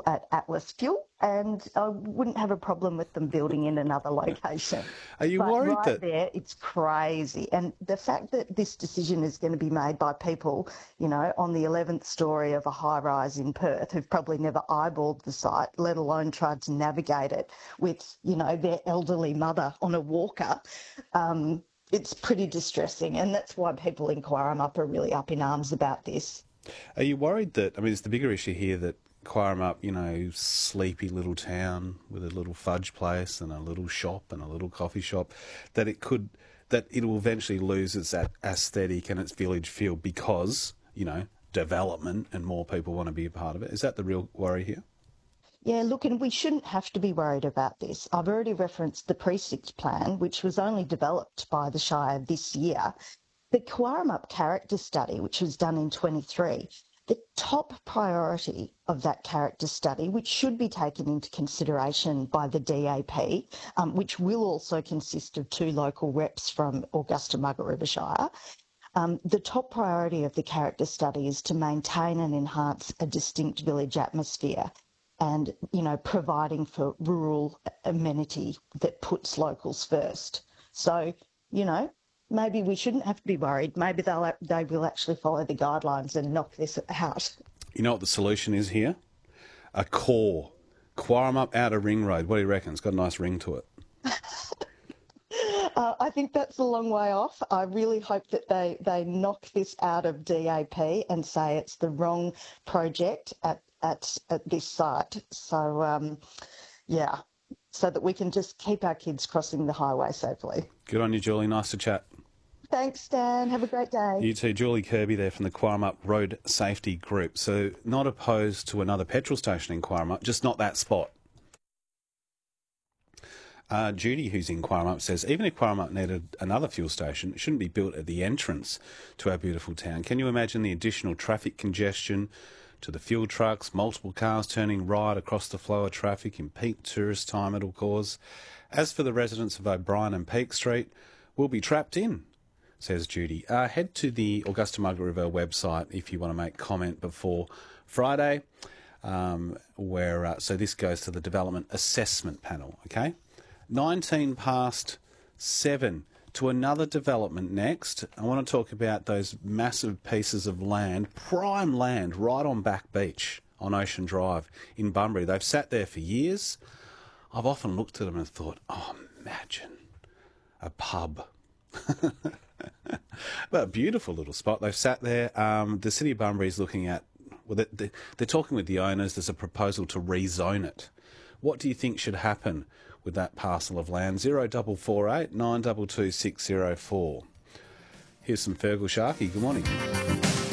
at Atlas Fuel, and I wouldn't have a problem with them building in another location. Are you But worried right that... there, it's crazy. And the fact that this decision is going to be made by people, you know, on the 11th story of a high-rise in Perth who've probably never eyeballed the site, let alone tried to navigate it with, you know, their elderly mother on a walker, it's pretty distressing. And that's why people in Quarrumup are really up in arms about this. Are you worried that, I mean, it's the bigger issue here that Quarrumup, you know, sleepy little town with a little fudge place and a little shop and a little coffee shop, that it will eventually lose its aesthetic and its village feel because, you know, development and more people want to be a part of it? Is that the real worry here? Yeah, look, and we shouldn't have to be worried about this. I've already referenced the precinct plan, which was only developed by the Shire this year. The Quarrumup character study, which was done in 23, the top priority of that character study, which should be taken into consideration by the DAP, which will also consist of 2 local reps from Augusta Mugger River Shire, the top priority of the character study is to maintain and enhance a distinct village atmosphere and, you know, providing for rural amenity that puts locals first. So, you know, maybe we shouldn't have to be worried. Maybe they will actually follow the guidelines and knock this out. You know what the solution is here? A core. Quarrumup Outer Ring Road. What do you reckon? It's got a nice ring to it. I think that's a long way off. I really hope that they knock this out of DAP and say it's the wrong project at this site. So, yeah, so that we can just keep our kids crossing the highway safely. Good on you, Julie. Nice to chat. Thanks, Dan. Have a great day. You too. Julie Kirby there from the Quarrumup Road Safety Group. So not opposed to another petrol station in Quarrumup, just not that spot. Judy, who's in Quarrumup, says, even if Quarrumup needed another fuel station, it shouldn't be built at the entrance to our beautiful town. Can you imagine the additional traffic congestion to the fuel trucks, multiple cars turning right across the flow of traffic in peak tourist time it'll cause? As for the residents of O'Brien and Peak Street, we'll be trapped in, says Judy. Head to the Augusta Mugger River website if you want to make comment before Friday, so this goes to the Development Assessment Panel, okay? 19 past 7 to another development next. I want to talk about those massive pieces of land, prime land, right on Back Beach on Ocean Drive in Bunbury. They've sat there for years. I've often looked at them and thought, oh, imagine a pub. But a beautiful little spot. They've sat there. The City of Bunbury is looking at, well, they're talking with the owners. There's a proposal to rezone it. What do you think should happen with that parcel of land? 0448 922 604. Here's some Fergal Sharkey. Good morning.